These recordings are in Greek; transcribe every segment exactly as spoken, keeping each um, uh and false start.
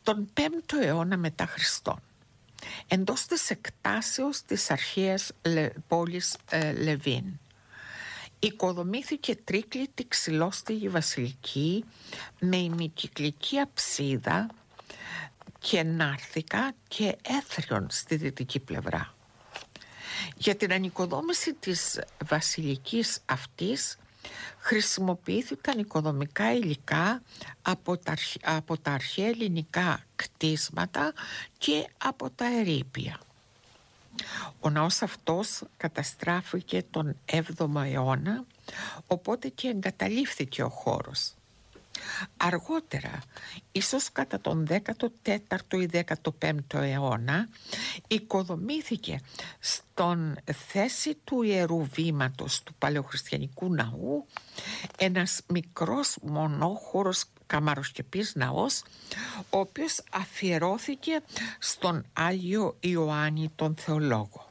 τον πέμπτο αιώνα μετά Χριστόν, εντός της εκτάσεως της αρχαίας λε, πόλης ε, Λεβίν, οικοδομήθηκε τρίκλητη ξυλόστιγη βασιλική με ημικυκλική αψίδα και νάρθηκα και έθριον στη δυτική πλευρά. Για την ανοικοδόμηση της βασιλικής αυτής χρησιμοποιήθηκαν οικοδομικά υλικά από τα, από τα αρχαία ελληνικά κτίσματα και από τα ερείπια. Ο ναός αυτός καταστράφηκε τον έβδομο αιώνα, οπότε και εγκαταλείφθηκε ο χώρος. Αργότερα, ίσως κατά τον δέκατο τέταρτο ή δέκατο πέμπτο αιώνα, οικοδομήθηκε στον θέση του ιερού βήματος του παλαιοχριστιανικού ναού ένας μικρός μονόχωρος καμαροσκεπής ναός, ο οποίος αφιερώθηκε στον Άγιο Ιωάννη τον Θεολόγο.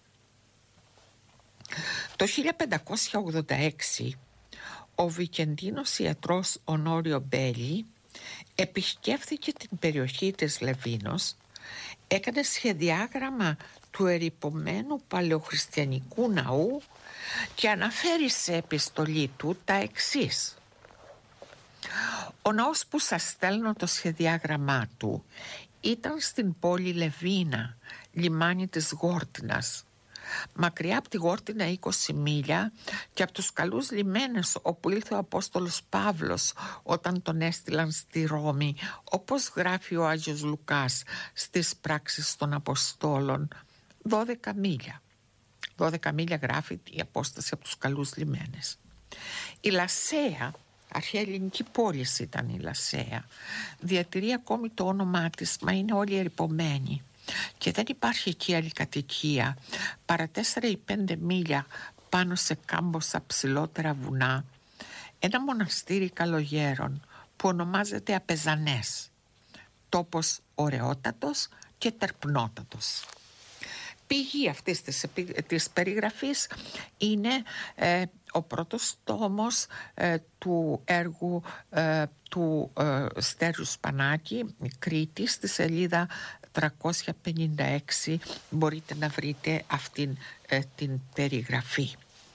Το χίλια πεντακόσια ογδόντα έξι ο Βικεντίνος ιατρός Ονόριο Μπέλη επισκέφθηκε την περιοχή της Λεβίνος, έκανε σχεδιάγραμμα του ερειπωμένου παλαιοχριστιανικού ναού και αναφέρει σε επιστολή του τα εξής: «Ο ναός που σας στέλνω το σχεδιάγραμμά του ήταν στην πόλη Λεβίνα, λιμάνι της Γόρτινας, μακριά από τη Γόρτινα είκοσι μίλια και από τους καλούς λιμένες όπου ήλθε ο Απόστολος Παύλος όταν τον έστειλαν στη Ρώμη, όπως γράφει ο Άγιος Λουκάς στις πράξεις των Αποστόλων, δώδεκα μίλια. δώδεκα μίλια γράφει η απόσταση από τους καλούς λιμένες. Η Λασσέα, αρχαία ελληνική πόλη ήταν η Λασσέα, διατηρεί ακόμη το όνομά της, μα είναι όλοι ερειπωμένοι και δεν υπάρχει εκεί άλλη κατοικία παρά τέσσερα ή πέντε μίλια πάνω σε κάμποσα ψηλότερα βουνά ένα μοναστήρι καλογέρων που ονομάζεται Απεζανές, τόπος ωραιότατος και τερπνότατος. Πηγή αυτής της, της περιγραφής είναι ε, ο πρώτος τόμος ε, του έργου ε, του ε, Στέριου Σπανάκη, Κρήτη, στη σελίδα τριακόσια πενήντα έξι μπορείτε να βρείτε αυτήν ε, την περιγραφή.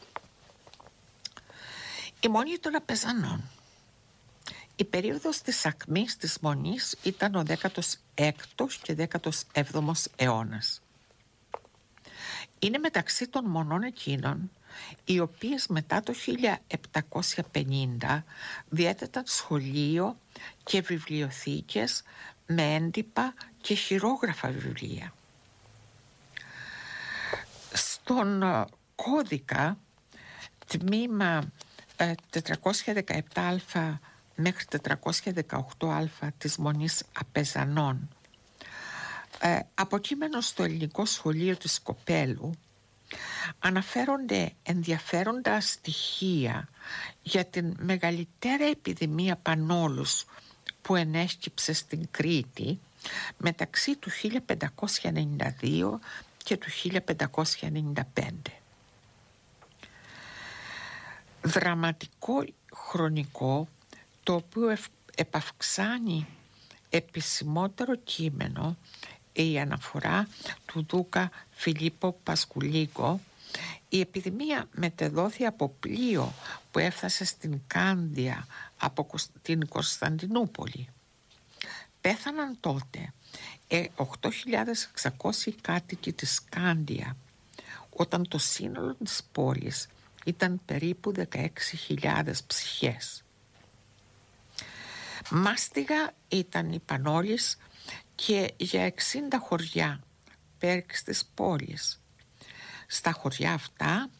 Η Μονή των Απεζανών. Η περίοδος της ακμής της Μονής ήταν ο δέκατος έκτος και δέκατος έβδομος αιώνας. Είναι μεταξύ των μονών εκείνων οι οποίες μετά το χίλια επτακόσια πενήντα διέθεταν σχολείο και βιβλιοθήκες με έντυπα και χειρόγραφα βιβλία. Στον κώδικα τμήμα τετρακόσια δεκαεπτά α μέχρι τετρακόσια δεκαοκτώ α της Μονής Απεζανών, ε, αποκείμενο στο ελληνικό σχολείο της Κοπέλου, αναφέρονται ενδιαφέροντα στοιχεία για την μεγαλύτερη επιδημία πανόλους που ενέσκυψε στην Κρήτη μεταξύ του χίλια πεντακόσια ενενήντα δύο και του χίλια πεντακόσια ενενήντα πέντε. Δραματικό χρονικό, το οποίο επαυξάνει επισημότερο κείμενο η αναφορά του Δούκα Φιλίππο Πασκουλίκο. Η επιδημία μετεδόθη από πλοίο που έφτασε στην Κάντια από την Κωνσταντινούπολη. Πέθαναν τότε οκτώ χιλιάδες εξακόσιοι κάτοικοι της Κάντια, όταν το σύνολο της πόλης ήταν περίπου δεκαέξι χιλιάδες ψυχές. Μάστιγα ήταν η Πανόλης και για εξήντα χωριά πέρυξ της πόλης. Στα χωριά αυτά